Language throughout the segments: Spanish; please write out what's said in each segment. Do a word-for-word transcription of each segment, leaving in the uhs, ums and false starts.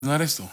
esto?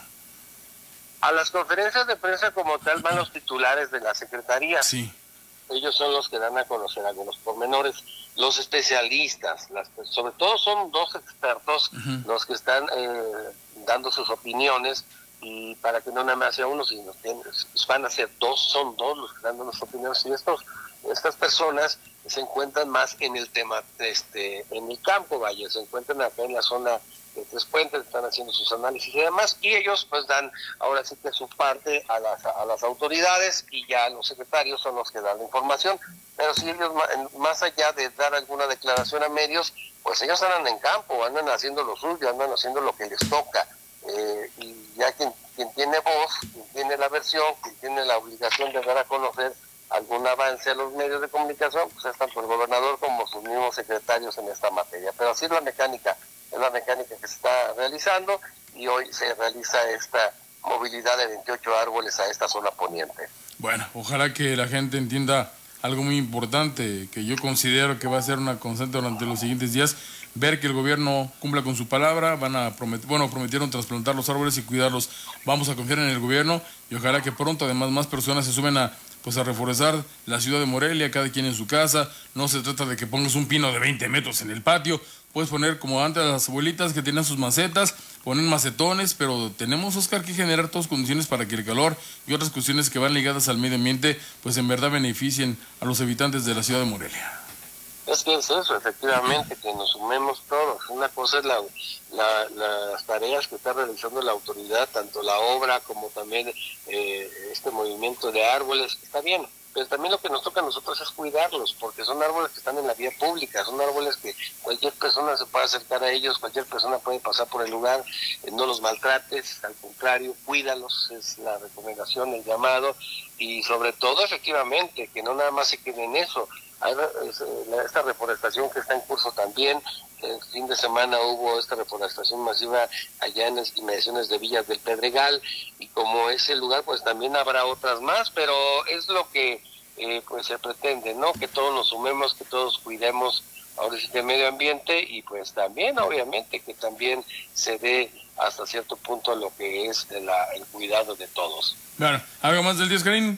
A las conferencias de prensa como tal van los titulares de la Secretaría. Sí. Ellos son los que dan a conocer algunos pormenores. Los especialistas, las, sobre todo son dos expertos uh-huh. los que están eh, dando sus opiniones, y para que no nada más sea uno, sino que van a ser dos, son dos los que están dando sus opiniones, y estos, estas personas se encuentran más en el tema, este, en el campo, vaya, se encuentran acá en la zona de Tres Puentes, están haciendo sus análisis y demás, y ellos pues dan ahora sí que su parte a las, a las autoridades, y ya los secretarios son los que dan la información. Pero si ellos, más allá de dar alguna declaración a medios, pues ellos andan en campo, andan haciendo lo suyo, andan haciendo lo que les toca, eh, y ya quien, quien tiene voz, quien tiene la versión, quien tiene la obligación de dar a conocer algún avance a los medios de comunicación, pues es tanto el gobernador como sus mismos secretarios en esta materia. Pero así es la mecánica, es la mecánica que se está realizando, y hoy se realiza esta movilidad de veintiocho árboles a esta zona poniente. Bueno, ojalá que la gente entienda algo muy importante, que yo considero que va a ser una constante durante los siguientes días, ver que el gobierno cumpla con su palabra. Van a prometer, bueno, prometieron trasplantar los árboles y cuidarlos. Vamos a confiar en el gobierno, y ojalá que pronto además más personas se suben a pues a reforestar la ciudad de Morelia, cada quien en su casa. No se trata de que pongas un pino de veinte metros en el patio. Puedes poner como antes las abuelitas que tenían sus macetas, ponen macetones, pero tenemos, Oscar, que generar todas condiciones para que el calor y otras cuestiones que van ligadas al medio ambiente, pues en verdad beneficien a los habitantes de la ciudad de Morelia. Es que es eso, efectivamente, que nos sumemos todos. Una cosa es la, la, las tareas que está realizando la autoridad, tanto la obra como también eh, este movimiento de árboles, está bien. Pero también lo que nos toca a nosotros es cuidarlos, porque son árboles que están en la vía pública, son árboles que cualquier persona se puede acercar a ellos, cualquier persona puede pasar por el lugar, eh, no los maltrates, al contrario, cuídalos, es la recomendación, el llamado, y sobre todo, efectivamente, que no nada más se quede en eso. Hay esta reforestación que está en curso también. El fin de semana hubo esta reforestación masiva allá en las inmediaciones de Villas del Pedregal, y como ese lugar pues también habrá otras más, pero es lo que eh, pues se pretende, ¿no? Que todos nos sumemos, que todos cuidemos ahora sí que el medio ambiente, y pues también obviamente que también se dé hasta cierto punto lo que es la, el cuidado de todos. Bueno, ¿algo más del día, Oscarín?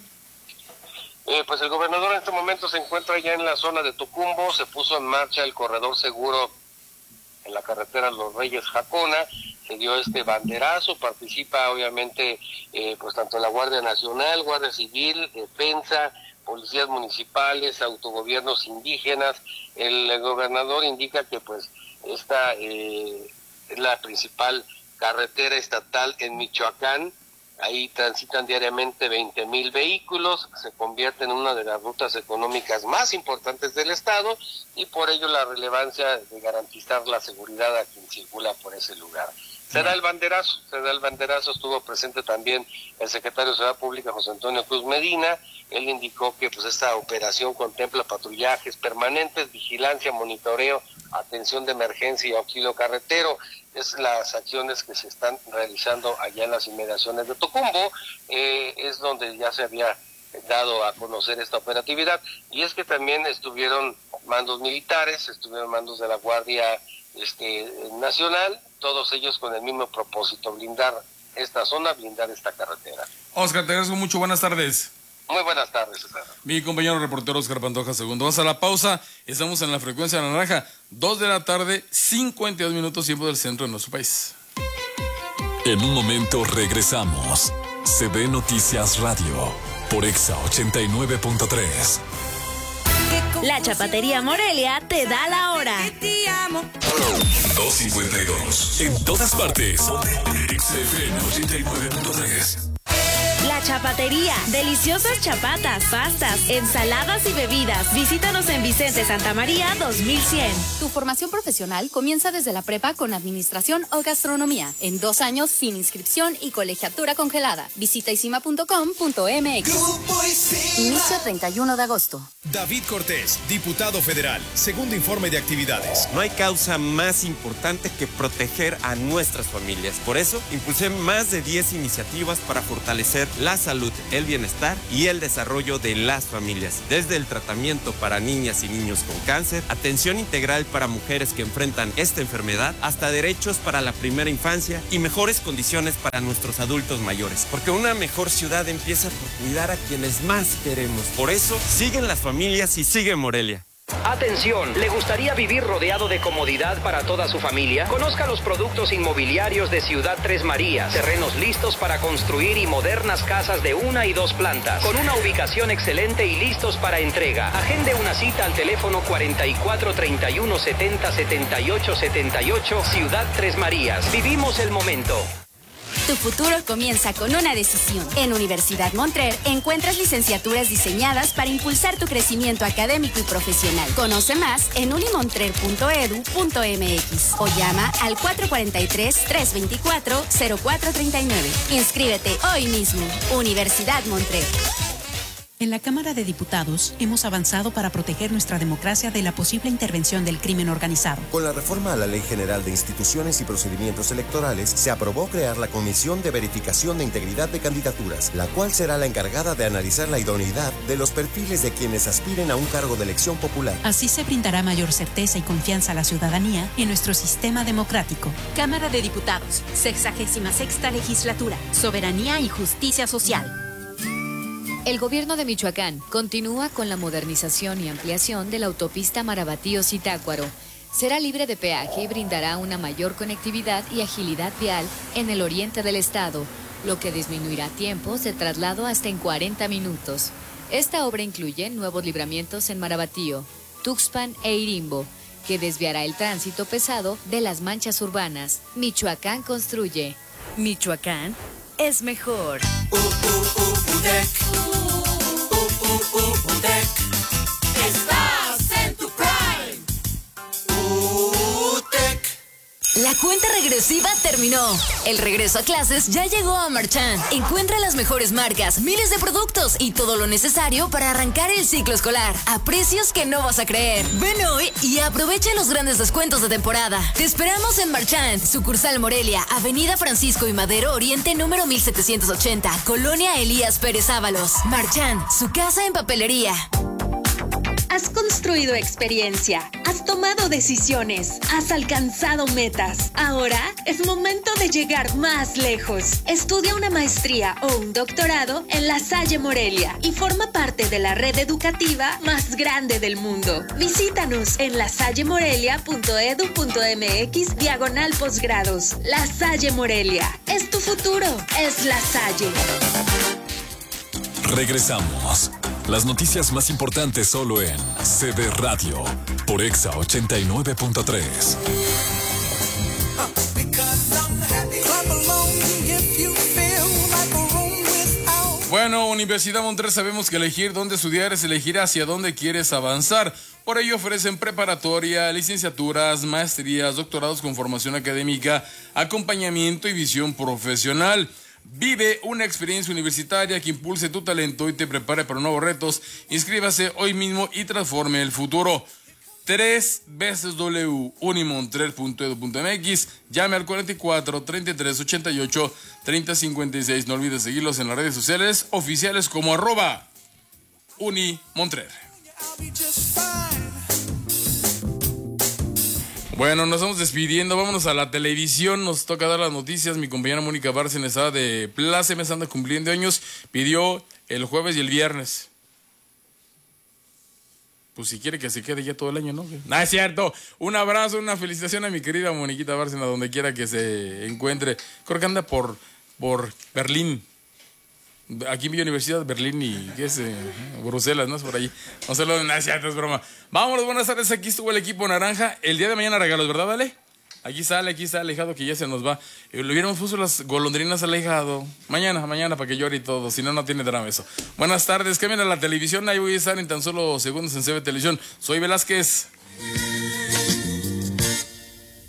Eh, pues el gobernador en este momento se encuentra ya en la zona de Tocumbo. Se puso en marcha el corredor seguro en la carretera Los Reyes Jacona, se dio este banderazo, participa obviamente eh, pues tanto la Guardia Nacional, Guardia Civil, Defensa, policías municipales, autogobiernos indígenas. El, el gobernador indica que pues esta eh, es la principal carretera estatal en Michoacán. Ahí transitan diariamente veinte mil vehículos, se convierte en una de las rutas económicas más importantes del estado, y por ello la relevancia de garantizar la seguridad a quien circula por ese lugar. Se da el banderazo, se da el banderazo, estuvo presente también el secretario de Seguridad Pública, José Antonio Cruz Medina. Él indicó que pues esta operación contempla patrullajes permanentes, vigilancia, monitoreo, atención de emergencia y auxilio carretero. Es las acciones que se están realizando allá en las inmediaciones de Tocumbo, eh, es donde ya se había dado a conocer esta operatividad. Y es que también estuvieron mandos militares, estuvieron mandos de la Guardia este, Nacional, todos ellos con el mismo propósito, blindar esta zona, blindar esta carretera. Oscar, te agradezco mucho, buenas tardes. Muy buenas tardes, César. Mi compañero reportero Oscar Pantoja segundo. Vamos a la pausa, estamos en la frecuencia naranja, dos de la tarde, cincuenta y dos minutos, tiempo del centro de nuestro país. En un momento regresamos. C B Noticias Radio, por Exa ochenta y nueve punto tres. La Chapatería Morelia te da la hora. dos cincuenta y dos. En todas partes. Exa F M ochenta y nueve punto tres. La Chapatería, deliciosas chapatas, pastas, ensaladas y bebidas. Visítanos en Vicente Santa María dos mil cien. Tu formación profesional comienza desde la prepa con administración o gastronomía. En dos años sin inscripción y colegiatura congelada. Visita isima punto com punto m x. Inicio treinta y uno de agosto. David Cortés, diputado federal. Segundo informe de actividades. No hay causa más importante que proteger a nuestras familias. Por eso, impulsé más de diez iniciativas para fortalecer la la salud, el bienestar y el desarrollo de las familias. Desde el tratamiento para niñas y niños con cáncer, atención integral para mujeres que enfrentan esta enfermedad, hasta derechos para la primera infancia y mejores condiciones para nuestros adultos mayores. Porque una mejor ciudad empieza por cuidar a quienes más queremos. Por eso, siguen las familias y sigue Morelia. Atención, ¿le gustaría vivir rodeado de comodidad para toda su familia? Conozca los productos inmobiliarios de Ciudad Tres Marías. Terrenos listos para construir y modernas casas de una y dos plantas, con una ubicación excelente y listos para entrega. Agende una cita al teléfono cuarenta y cuatro, treinta y uno, setenta, setenta y ocho, setenta y ocho, Ciudad Tres Marías. Vivimos el momento. Tu futuro comienza con una decisión. En Universidad Montrer encuentras licenciaturas diseñadas para impulsar tu crecimiento académico y profesional. Conoce más en unimontrer punto edu punto mx o llama al cuatro cuatro tres, tres dos cuatro, cero cuatro tres nueve. Inscríbete hoy mismo. Universidad Montrer. En la Cámara de Diputados hemos avanzado para proteger nuestra democracia de la posible intervención del crimen organizado. Con la reforma a la Ley General de Instituciones y Procedimientos Electorales, se aprobó crear la Comisión de Verificación de Integridad de Candidaturas, la cual será la encargada de analizar la idoneidad de los perfiles de quienes aspiren a un cargo de elección popular. Así se brindará mayor certeza y confianza a la ciudadanía en nuestro sistema democrático. Cámara de Diputados, sexagésima sexta legislatura, soberanía y justicia social. El gobierno de Michoacán continúa con la modernización y ampliación de la autopista Marabatío-Zitácuaro. Será libre de peaje y brindará una mayor conectividad y agilidad vial en el oriente del estado, lo que disminuirá tiempos de traslado hasta en cuarenta minutos. Esta obra incluye nuevos libramientos en Marabatío, Tuxpan e Irimbo, que desviará el tránsito pesado de las manchas urbanas. Michoacán construye. Michoacán es mejor. Uh, uh, uh, UDEC. Uh, uh, uh, UDEC. Estás en tu prime. UDEC. La cuenta regresiva terminó. El regreso a clases ya llegó a Marchand. Encuentra las mejores marcas, miles de productos y todo lo necesario para arrancar el ciclo escolar a precios que no vas a creer. Ven hoy y aprovecha los grandes descuentos de temporada. Te esperamos en Marchand, sucursal Morelia, Avenida Francisco y Madero Oriente número mil setecientos ochenta, Colonia Elías Pérez Ábalos. Marchand, su casa en papelería. Has construido experiencia, has tomado decisiones, has alcanzado metas. Ahora es momento de llegar más lejos. Estudia una maestría o un doctorado en La Salle Morelia y forma parte de la red educativa más grande del mundo. Visítanos en lasallemorelia punto edu punto mx diagonal posgrados. La Salle Morelia. Es tu futuro, es La Salle. Regresamos. Las noticias más importantes solo en C D Radio por Exa ochenta y nueve punto tres. Bueno, Universidad Montrer, sabemos que elegir dónde estudiar es elegir hacia dónde quieres avanzar. Por ello ofrecen preparatoria, licenciaturas, maestrías, doctorados con formación académica, acompañamiento y visión profesional. Vive una experiencia universitaria que impulse tu talento y te prepare para nuevos retos. Inscríbase hoy mismo y transforme el futuro. Tres veces W, unimontrer punto edu punto mx. Llame al cuarenta y cuatro, treinta y tres, ochenta y ocho, treinta, cincuenta y seis. No olvides seguirlos en las redes sociales oficiales como arroba Unimontrer. Bueno, nos estamos despidiendo, vámonos a la televisión, nos toca dar las noticias. Mi compañera Mónica Bárcena está de plácemes, anda cumpliendo años, pidió el jueves y el viernes. Pues si quiere que se quede ya todo el año, ¿no? No, es cierto. Un abrazo, una felicitación a mi querida Moniquita Bárcena, donde quiera que se encuentre. Creo que anda por, por Berlín. Aquí en mi universidad, Berlín y ¿qué es? Eh, Bruselas, ¿no? Es por ahí. No se lo... No, es cierto, es broma. Vámonos, buenas tardes. Aquí estuvo el equipo naranja. El día de mañana regalos, ¿verdad, Vale? Aquí sale, aquí está Alejado, que ya se nos va. Eh, le hubiéramos puesto las golondrinas a Alejado. Mañana, mañana, para que llore y todo. Si no, no tiene drama eso. Buenas tardes. Cambien a la televisión. Ahí voy a estar en tan solo segundos en C B Televisión. Soy Velázquez.